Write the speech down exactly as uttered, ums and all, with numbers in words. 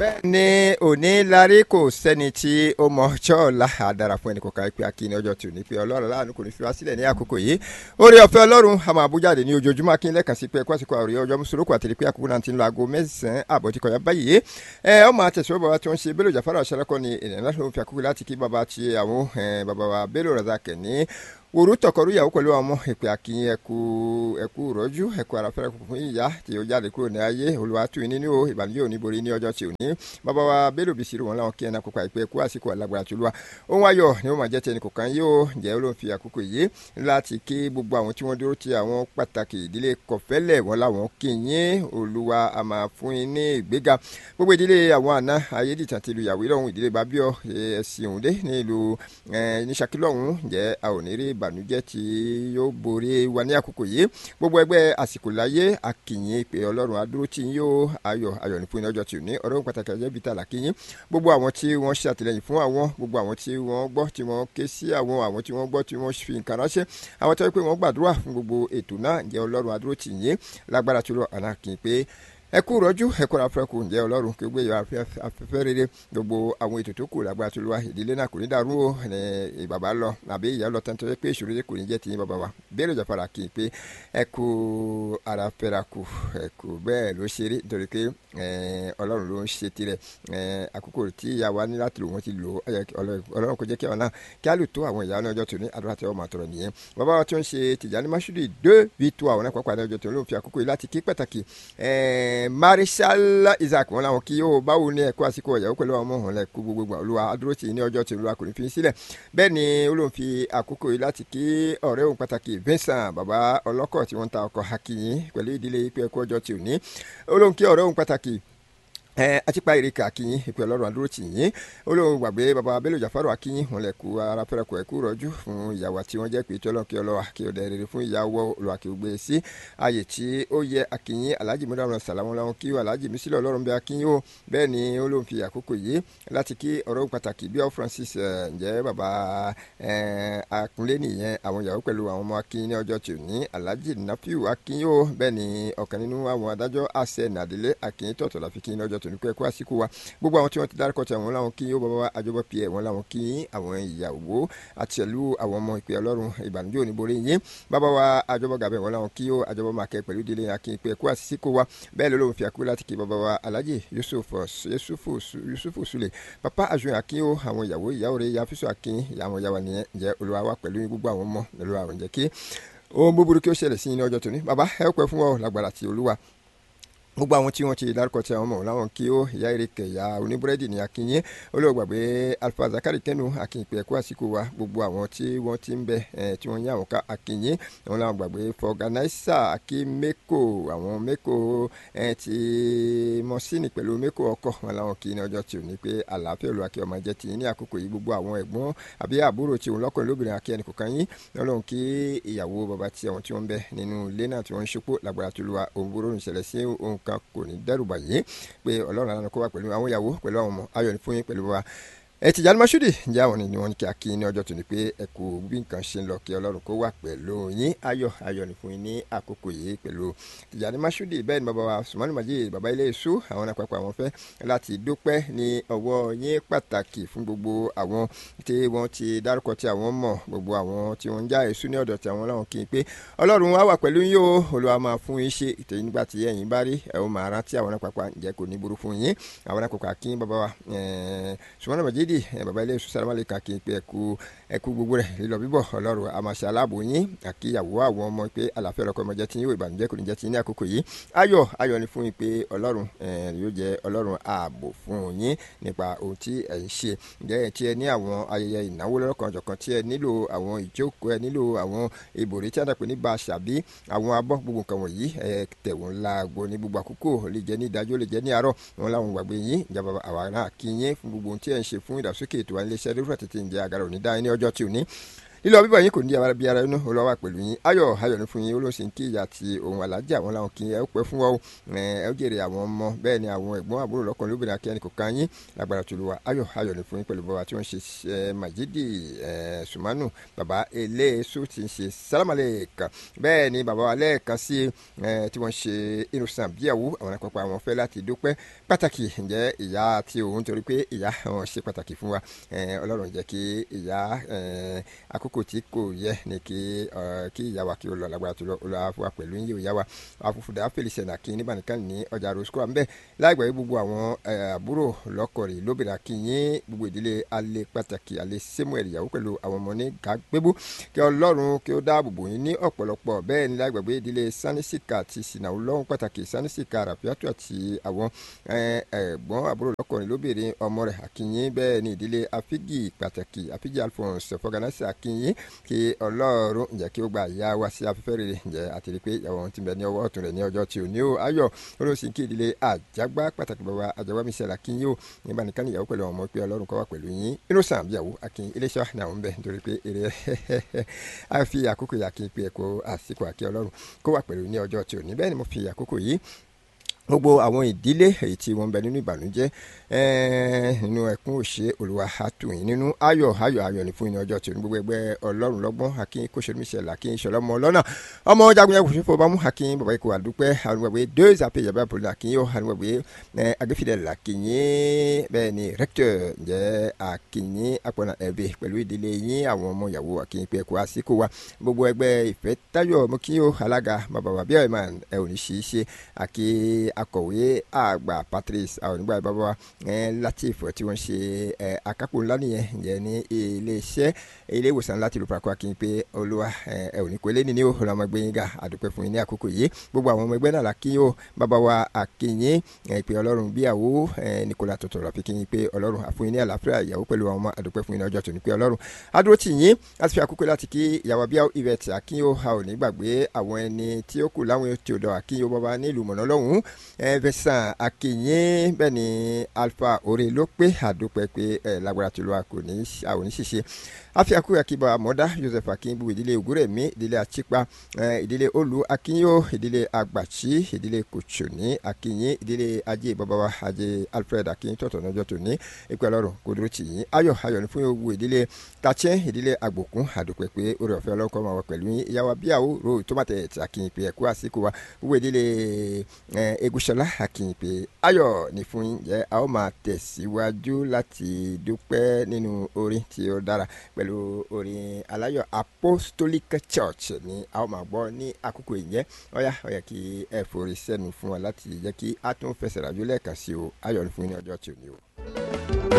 ní òní lárí kò sẹ́ni tí ó mọ ọjọ́ ọ̀la àdàrà fún ẹnì kọ̀ọ̀kan pé akíní ọjọ́ tí ò ní pé ọlọ́run láàánú kò ní fi wá sílẹ̀ ní àkókò yìí oore ọ̀fẹ́ ọlọ́run a máa bú jáde ní ojoojúmọ́ akíní lẹ́ẹ̀kan sí pé ẹ̀kọ́ àsìkò àwòrán ọjọ́ mùsùlùkù àti pé àkókò náà ti ń lo aago mẹ́sàn-án àbọ̀ tí kọjá báyìí ẹ ọmọ àtẹ̀síwọ́ bàbá tí wọ́n ṣe Bello Jafar Aṣálẹ́kọ̀ ni ènìyàn láti fi àkókò láti kí bàbá ti àwọn bàbá wa Bello Razak ní wòrú tọkọrú ìyàwó pẹ̀lú ọmọ ìpè àkìyìn ẹ̀kú ẹ̀kú rọ́jú ẹ̀kú àràfẹ́rẹ́ fún ìyá tí ó jáde kúrò ní ayé olùwàtúwìn nínú ìbànújẹ́ òní borí ní ọjọ́ tí ò ní bàbá wa Bello Bisiru wọn láwọn kí ẹnà kópa ìpè ẹ̀kú àsìkò alágbára tó lùwà ohun ayọ̀ ni wọ́n máa jẹ́ tẹni kọ̀ọ̀kan yóò jẹ́ olóhùn fi àkókò yìí láti kí gbogbo àwọn tí wọ́n dúró ti àwọn pàtàkì ìdílé Kọ̀fẹ́lẹ̀ wọn láwọn kíyìn Olúwa a máa fún yín ní ìgbéga gbogbo ìdílé àwọn àná ayédìtàn ti lu ìyàwó ìlọ́hún ìdílé Babíọ́ ẹ̀sìn òǹdé ní ìlú ní Ṣakí lọ́hún jẹ́ a ò ní rí ìbànújẹ́ tí yóò borí wa ní àkókò yìí gbogbo ẹgbẹ́ àsìkò láyé akínyìn pé ọlọ́run adúró tí yóò ayọ̀ ayọ̀ ní fún ọjọ́ tí ò ní ọ̀rọ̀ pàtàkì ọjọ́ bíi tààlà kínyìn gbogbo àwọn tí wọ́n ṣe àtìlẹ́yìn fún àwọn gbogbo àwọn tí wọ́n gbọ́ tí wọ́n ké sí àwọn àwọn tí wọ́n gbọ́ tí wọ́n fi nǹkan ránṣẹ́ àwọn tó yẹ pé wọ́n gbàdúrà fún gbogbo ètò náà jẹ́ ọlọ́run adúró tí yín lágbára tó lọ àná kí n pé ẹ kú rọjú ẹ kọra fẹ kù ǹjẹ́ ọlọ́run kí ó gbé afẹ́fẹ́ rere gbogbo àwọn ètò tó kù lágbára tó lọ ìdílé náà kò ní dàrú o ní bàbá lọ àbí ìyá lọ tán tó yẹ pé ìṣòro yẹ kò ní jẹ́ tiyín bàbá wa Bello Jafar kì í pé ẹ kú ara fẹ́ra kù ẹ kú bẹ́ẹ̀ ló ṣe rí nítorí pé ọlọ́run ló ń ṣe tirẹ̀ àkókò tí ìyá wa ní láti lò wọ́n ti lò ọlọ́run kò jẹ́ kí àwọn náà kí á lè tó àwọn ìyá náà ọjọ́ tó ní àdúrà tí wọ́n máa tọrọ nìyẹn bàbá wa tí wọ́n ṣe Tìjàní Mashood dé bí tó àwọn náà pàápàá ní ọjọ́ tó ní ló ń fi àkókò yìí láti kí pàtàkì Marshal Isaac wọn làwọn kí yóò báwo ní ẹ̀kọ́ àsìkò ìyàwó pẹ̀lú àwọn ọmọ ọ̀hún lẹ́kú gbogbo Olúwa adúró tì í ní ọjọ́ tí Olúwa kò ní fi sílẹ̀ bẹ́ẹ̀ ni ó ló ń fi àkókò yìí láti kí ọ̀rẹ́ òun pàtàkì Vincent bàbá ọlọ́kọ̀ tí wọ́n ń ta ọkọ̀ akínyìn pẹ̀lú ìdílé pé ẹ̀kọ́ ọjọ́ tí ò ní ó ló ń kí ọ̀rẹ́ òun pàtàkì ẹ àtìpá ìrìkà akínyìn ìpè ọlọ́run àdúró tì yín olóhùn gbàgbé bàbá Bello Jafar akínyìn wọn lè kú ara fẹ́rẹ̀ kọ ẹ̀kú rọ́jú fún ìyàwó tí wọ́n jẹ́ pé tí ọlọ́run kí ọlọ́wà kí ọ̀dẹ rere fún ìyàwó olùwà kí ó gbé sí ààyè tí ó yẹ akínyìn Alhaji Mudamu Salamu làwọn kí Alhaji Mísílẹ̀ ọlọ́run bẹ akínyìn o bẹ́ẹ̀ ni olóhùn fi àkókò yìí láti kí ọ̀rọ̀ pàtàkì bí ọ Francis ǹjẹ́ bàbá Akunlé nìyẹn àwọn ìyàwó pẹ̀lú àwọn ọmọ akínyìn ní ọjọ́ tí ò ní Alhaji Nafiu akínyìn o bẹ́ẹ̀ ni ọ̀kan nínú àwọn adájọ́ àṣẹ nàdílé akínyìn tọ̀tọ̀ láfi kínyìn ní ọjọ́ tó ní kú ẹ̀kú àsìkò wa gbogbo àwọn tí wọ́n ti dárúkọ tí àwọn làwọn kí yóò bàbá àjọbọ pie wọn làwọn kí àwọn ìyàwó àti ẹlú àwọn ọmọ ìpè ọlọ́run ìbànújẹ́ òníborí yín bàbá wa àjọbọ gàbẹ wọn làwọn kí yóò àjọbọ máa kẹ pẹ̀lú ìdílé akin ìpè ẹ̀kú àsìkò wa bẹ́ẹ̀ ló lóun fi àkú láti kí bàbá wa Alhaji Yusufu Yusufu Sule papa àjọyìn akin yóò àwọn ìyàwó ìyàwó rẹ yafisu akin àwọn ìyàwó nìyẹn jẹ́ Olúwa wa pẹ̀lú gbogbo àwọn ọmọ Olúwa àwọn jẹ́ kí ohun búburú kí ó ṣẹlẹ̀ sí ní ọjọ́ tóní bàbá ẹ pẹ́ fún wọn lágbára ti Olúwa gbogbo àwọn tí wọ́n ti dárúkọ tí àwọn ọmọ làwọn kí ó ìyá ìrèké ìyá oníbúrẹ́dì ní akínyìn olóògbàgbé Alfa Zakari Kẹ́nu akínyìnpé ẹ̀kú àsìkò wa gbogbo àwọn tí wọ́n ti ń bẹ ẹ̀ tí wọ́n yá àwọn ká akínyìn wọn làwọn gbàgbé fọgànáísà akímẹ́kò àwọn mẹ́kò ẹ̀ ti mọ́sínì pẹ̀lú mẹ́kò ọkọ̀ wọn làwọn kí ní ọjọ́ tí ò ní pé àlàáfíà olú akí ọmọ jẹ́ ti ní àkókò yìí gbogbo àwọn ẹ̀gbọ́n àbí àbúrò tí òun lọ́kùnrin lóbìnrin akí ẹnì kọ̀ọ̀kan yín lọ́lọ́run kí ìyàwó bàbá tí àwọn tí wọ́n ń bẹ nínú ilé náà tí wọ́n ń ṣopó lágbára tó lu ohun búrò ìṣẹ̀lẹ̀ sí ohun kan kò ní dẹ́rù bà yín pé ọlọ́run àlànà kó wà pẹ̀lú àwọn ìyàwó pẹ̀lú àwọn ọmọ ayọ̀ ní fún yín pẹ̀lú wa ẹ Tìjàní Mashood ǹjẹ́ àwọn ni wọ́n ní kí a kí ní ọjọ́ tó ní pé ẹ kú bí nǹkan ṣe ń lọ kí ọlọ́run kó wà pẹ̀lú yín ayọ̀ ayọ̀ ní fún yín ní àkókò yìí pẹ̀lú Tìjàní Mashood bẹ́ẹ̀ ni bàbá wa Sùmánù Majid bàbá ilé èso àwọn àpapọ̀ àwọn fẹ́ láti dúpẹ́ ní ọwọ́ yín pàtàkì fún gbogbo àwọn tí wọ́n ti dárúkọ tí àwọn mọ̀ gbogbo àwọn tí wọ́n ń já èso ní ọ̀dọ̀ tí àwọn láwọn kí n pé ọlọ́run wá wà pẹ̀lú yín o Olúwa máa fún yín ṣe ìtẹ̀yìn nígbà tí ẹ̀yin bá rí ẹ̀ ó máa rántí àwọn àpapọ̀ ǹjẹ́ kò ní burú fún yín àwọn àpapọ̀ akín bàbá wa Sùmánù Majid bàbá ilé èso sàlámàlì kan kí n pé ẹkú ẹkú gbogbo rẹ lílọ bíbọ̀ ọlọ́run àmàṣe aláàbò yín àkíyàwó àwọn ọmọ pé àlàáfíà ọlọ́kọ ọmọ jẹ́ tí yóò ìbànújẹ́ kò ní jẹ́ tí ní àkókò yìí ayọ̀ ayọ̀ ni fún yín pé ọlọ́run yóò jẹ́ ọlọ́run ààbò fún yín nípa ohun tí ẹ̀ ń ṣe ǹjẹ́ ẹ̀ tí ẹ ní àwọn ayẹyẹ ìnáwó lọ́kàn ọ̀jọ̀kan tí ẹ nílò àwọn ìjókòó ẹ nílò àwọn ìbòrí tí a dàpọ̀ ní bá a ṣàbí àwọn abọ́ gbogbo nǹkan wọ̀nyí ẹ tẹ̀wọ̀n láago ní gbogbo àkókò lè jẹ́ ní ìdájọ́ lè jẹ́ ní àárọ̀ wọn láwọn gbàgbé yín ìjọba àwa náà kí yín fún gbogbo ohun tí ẹ ń ṣe fún ìdàgbàsókè ètò wa iléeṣẹ́ lórí àtẹ̀tẹ̀ ǹjẹ́ àgàrà òní dá yín ní ọjọ́ tí ò ní lílọ bíbọ̀ yín kò ní ara bí ara inú olówó pẹ̀lú yín ayọ̀ ayọ̀ ní fún yín olóòsì kí ìyá àti ohun alájà wọn làwọn kì í ẹ ó pẹ́ fún wọn ẹ ó jèrè àwọn ọmọ bẹ́ẹ̀ ni àwọn ẹ̀gbọ́n àbúrò lọ́kùnrin lóbìnrin akẹ́ni kò ká yín lágbára tó lù wá ayọ̀ ayọ̀ ní fún yín pẹ̀lú bàbá tí wọ́n ṣe Majidi Sumanu bàbá eléésù ti ń ṣe sálámàlẹ́ẹ̀kan bẹ́ẹ̀ ni bàbá wa lẹ́ẹ̀kan sí tí wọ́n ṣe innocent bíyàwó àwọn àpapọ̀ àwọn fẹ́ láti dúpẹ́ pàtàkì ǹjẹ́ ìyá àti òun torí pé ìyá wọn ṣe pàtàkì fún wa ọlọ́run jẹ́ kí ìyá àkókò tí kò yẹ ni kí kí ìyá wa kí ó lọ lágbára tó lọ olùwàfíà pẹ̀lú yíyó ìyá wa àfùfùdà fèlìṣẹ̀nà kí níbà nìkan ní ọjà roscoe àmbẹ́ láìpẹ́ gbogbo àwọn àbúrò lọ́kọ̀rì lóbìnrin akínyìn gbogbo ìdílé alẹ́ pàtàkì alẹ́ samuel ìyàwó pẹ̀lú àwọn ọmọ ní gàgbébú kí ọlọ́run kí ó dáàbò bò yín ní ọ̀pọ̀lọpọ̀ bẹ́ẹ̀ ni láìgbàgbé ìdílé sanisika àti sinawu lọ́hún pàtàkì sanisika rafiatu àti àwọn ẹ̀gbọ́n àbúrò lọ́kọ̀rin lóbìnrin ọmọ rẹ̀ akínyìn bẹ́ẹ̀ ni ìdílé afigi pàtàkì afigi alphonse fọgànàṣẹ akínyìn kí ọlọ́run ǹjẹ́ kí ó gba ìyá wa sí afẹ́fẹ́ rere ǹjẹ́ àti rí pé ìyàwó ti bẹ ní ọwọ́ ọ̀tún rẹ̀ ní ọjọ́ tí ò ní o ayọ̀ olóòsì kí ìdílé àjàgbá pàtàkì bàbá àjàgbá mísẹ̀lá akínyìn o nígbà nìkan ìyàwó pẹ̀lú ọmọ pé ọlọ́run kó wà pẹ̀lú yín inú sàn bíyàwó akin iléeṣẹ́ náà ń bẹ nítorí pé èrè a fi àkókò yà kí n pe ẹ̀kọ́ àsìkò àkí ọlọ́run kó wà pẹ̀lú ní ọjọ́ tí ò ní bẹ́ẹ̀ ni mo fi àkókò yìí gbogbo àwọn ìdílé èyí tí wọ́n ń bẹ nínú ìbànújẹ́ nínú ẹkún òṣè olúwa àtúnyìn nínú ayọ̀ ayọ̀ ayọ̀ ní fún ìní ọjọ́ tí ò ní gbogbo ẹgbẹ́ ọlọ́run lọ́gbọ́n akin kóṣèlúmíṣẹ́ làkín ìṣọ̀lọ́mọ ọlọ́nà ọmọ jagunjagun fún fífọ́ bámú akin bàbá ikú àdúpẹ́ àrùngbàgbé deux àpè ìjàmbá pòlì akin yóò àrùngbàgbé agbẹ́fìdẹ̀ làkìnyìn bẹ́ẹ̀ ni rector ǹjẹ́ àkìnyìn àpọ̀nà ẹ̀bẹ̀ pẹ̀lú ìdílé yín àwọn ọmọ ìyàwó akin pé ẹ̀kọ́ àsìkò wa gbogbo ẹgbẹ́ ìfẹ́ táyọ̀ mọ́kíyó alága bàbá bàbá ẹ̀mán ẹ̀ ò ní ṣe é ṣe àkí akọ̀wé àgbà patrice àwọn onígbà bàbá wa latif tí wọ́n ṣe akápò ńlá nìyẹn yẹn ní iléeṣẹ́ ilé ìwòsàn láti lù pàkó akin pé olúwa ẹ ò ní kó lé nínú ọ̀rọ̀ ọmọ ẹgbẹ́ yín ga àdúpẹ́ fún yín ní àkókò yìí gbogbo àwọn ọmọ ẹgbẹ́ náà la kí yóò bàbá wa àkínyìn pé ọlọ́run bíyàwó nìkólà tó tọrọ fi kí yín pé ọlọ́run àfún yín ní àlàáfíà ìyàwó pẹ̀lú àwọn ọmọ àdúpẹ́ fún yín ní ọjọ́ tó ní pé ọlọ́run adúró tì yín láti fi àkókò láti kí ìyàwó bíyàwó ìrẹ̀tì àkínyó a ò ní gbàgbé àwọn ẹni tí ó kù láwọn tí ò dọ̀ àkínyó bàbá nílùú mọ̀nà lọ́hùn vẹ̀sán àkínyìn bẹ́ẹ̀ ni alpha òre ló pé àdúpẹ́ pé ẹ̀ lágbára tó lọ́wọ́ kò ní àwọn oníṣìṣe afi àkókò akíba àmọ́dá joseph akínbù ìdílé ògúrẹ̀mí ìdílé àtìpa ìdílé olú akínyó ìdílé àgbàtí ìdílé kòtsòní akínyìn ìdílé ajé bàbá wa ajé alfred akínyìn tọ̀tọ̀ lọ́jọ́ tó ní ìpè ọlọ́run kò dúró tì yín ayọ̀ ayọ̀ ní fún ewu ìdílé tàchẹ́ ìdílé àgbòkún àdúpẹ́ pé orí ọ̀fẹ́ ọlọ́kọ́ máa wà pẹ̀lú yín ìyàwó bíyàwó ro tómátẹ̀ tí akínyìn pé ẹ̀kú àsìkò wa gbogbo ìdílé egúsọlá akínyìn pé ayọ̀ ní fún yín jẹ́ a ó máa tẹ̀síwájú láti dúpẹ́ nínú orin tí ó dára pẹ̀lú orin aláyọ̀ apostolic church ni a ó máa gbọ́ ní àkókò ìyẹn ọ̀yá ó yẹ kí ẹ forí sẹ́nu fún wa láti jẹ́ kí a tún fẹsẹ̀ rájò lẹ́ẹ̀kan sí o ayọ̀ ní fún yín ní ọjọ́ tí ò ní o.